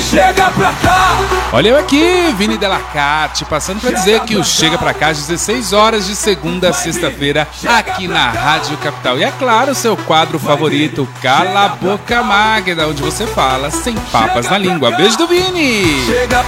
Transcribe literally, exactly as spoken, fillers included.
Chega pra cá. Olha eu aqui, Vini Delacarte, passando pra dizer que o Chega Pra Cá às dezesseis horas de segunda a sexta-feira aqui na Rádio Capital. E é claro, seu quadro favorito, Cala a Boca Magda, onde você fala sem papas na língua. Beijo do Vini! Chega